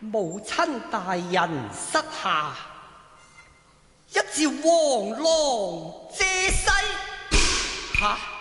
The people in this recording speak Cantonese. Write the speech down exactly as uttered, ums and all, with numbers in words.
母親大人膝下，一照黃狼借勢。吓！